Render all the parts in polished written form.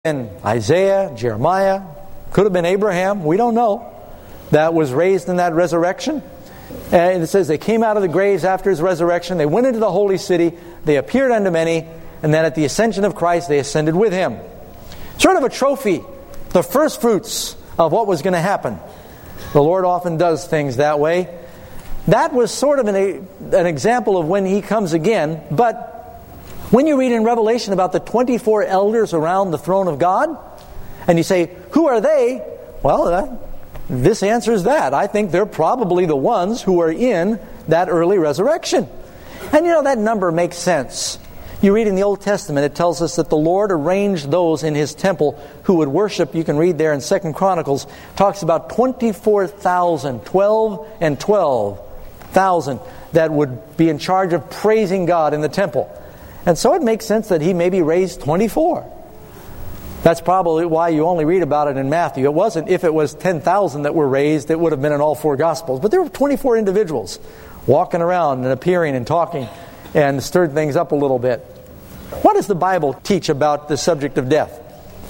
been Isaiah, Jeremiah, could have been Abraham, we don't know, that was raised in that resurrection. And it says they came out of the graves after His resurrection, they went into the holy city, they appeared unto many, and then at the ascension of Christ they ascended with Him. Sort of a trophy, the first fruits of what was going to happen. The Lord often does things that way. That was sort of an example of when He comes again, but when you read in Revelation about the 24 elders around the throne of God, and you say, who are they? Well, this answers that. I think they're probably the ones who are in that early resurrection. And you know, that number makes sense. You read in the Old Testament, it tells us that the Lord arranged those in His temple who would worship. You can read there in 2 Chronicles, talks about 24,000, 12 and 12,000 that would be in charge of praising God in the temple. And so it makes sense that He maybe raised 24. That's probably why you only read about it in Matthew. It wasn't, if it was 10,000 that were raised, it would have been in all four Gospels. But there were 24 individuals walking around and appearing and talking and stirred things up a little bit. What does the Bible teach about the subject of death?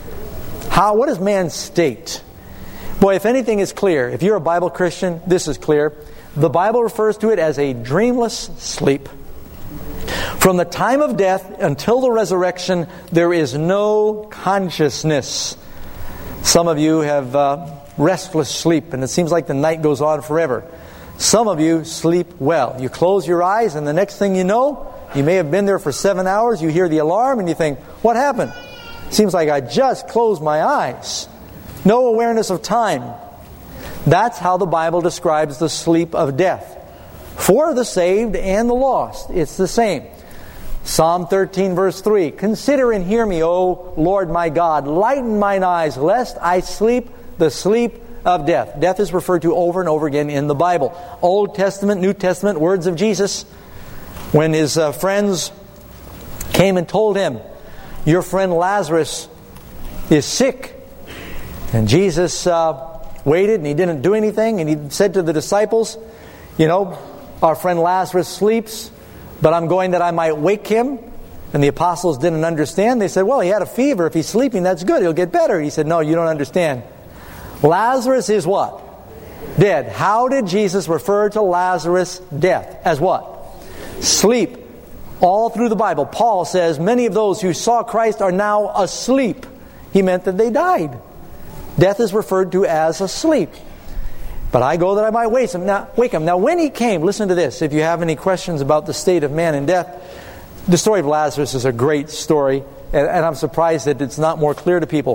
What does man's state? Boy, if anything is clear, if you're a Bible Christian, this is clear. The Bible refers to it as a dreamless sleep. From the time of death until the resurrection, there is no consciousness. Some of you have restless sleep, and it seems like the night goes on forever. Some of you sleep well. You close your eyes, and the next thing you know, you may have been there for 7 hours, you hear the alarm, and you think, what happened? Seems like I just closed my eyes. No awareness of time. That's how the Bible describes the sleep of death. For the saved and the lost, it's the same. Psalm 13 verse 3, consider and hear me, O Lord my God. Lighten mine eyes, lest I sleep the sleep of death. Death is referred to over and over again in the Bible. Old Testament, New Testament, words of Jesus. When His friends came and told Him, your friend Lazarus is sick. And Jesus waited and He didn't do anything. And He said to the disciples, you know, our friend Lazarus sleeps, but I'm going that I might wake him. And the apostles didn't understand. They said, well, he had a fever. If he's sleeping, that's good. He'll get better. He said, no, you don't understand. Lazarus is what? Dead. How did Jesus refer to Lazarus' death? As what? Sleep. All through the Bible, Paul says, many of those who saw Christ are now asleep. He meant that they died. Death is referred to as asleep. But I go that I might wake him. Now, when He came, listen to this. If you have any questions about the state of man in death, the story of Lazarus is a great story, and I'm surprised that it's not more clear to people.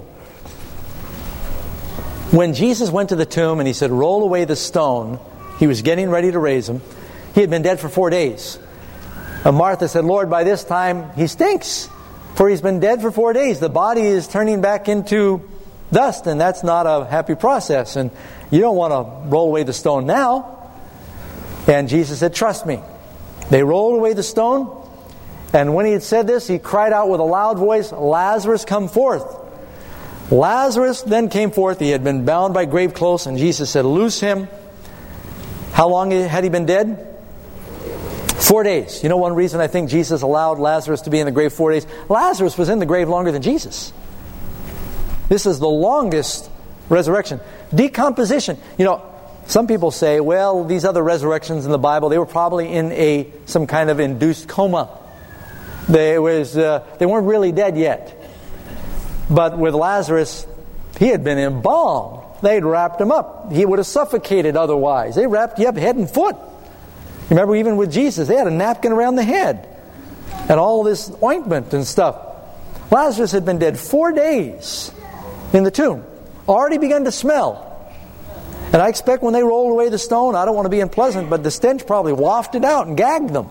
When Jesus went to the tomb and He said, roll away the stone, He was getting ready to raise him. He had been dead for 4 days. And Martha said, Lord, by this time he stinks, for he's been dead for 4 days. The body is turning back into dust, and that's not a happy process. And you don't want to roll away the stone now. And Jesus said, trust me. They rolled away the stone, and when He had said this, He cried out with a loud voice, Lazarus, come forth. Lazarus then came forth. He had been bound by grave clothes, and Jesus said, loose him. How long had he been dead? 4 days. You know one reason I think Jesus allowed Lazarus to be in the grave 4 days? Lazarus was in the grave longer than Jesus. This is the longest resurrection. Decomposition. You know, some people say, well, these other resurrections in the Bible, they were probably in some kind of induced coma. They weren't really dead yet. But with Lazarus, he had been embalmed. They'd wrapped him up. He would have suffocated otherwise. They wrapped you up head and foot. Remember, even with Jesus, they had a napkin around the head and all this ointment and stuff. Lazarus had been dead 4 days in the tomb. Already begun to smell. And I expect when they rolled away the stone, I don't want to be unpleasant, but the stench probably wafted out and gagged them.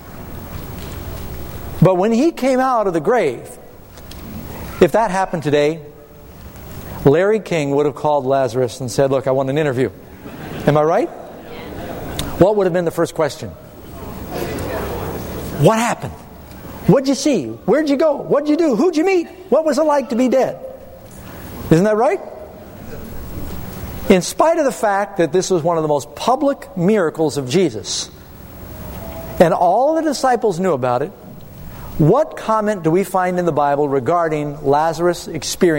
But when He came out of the grave, if that happened today, Larry King would have called Lazarus and said, look, I want an interview. Am I right? What would have been the first question? What happened? What'd you see? Where'd you go? What'd you do? Who'd you meet? What was it like to be dead? Isn't that right? In spite of the fact that this was one of the most public miracles of Jesus, and all the disciples knew about it, what comment do we find in the Bible regarding Lazarus' experience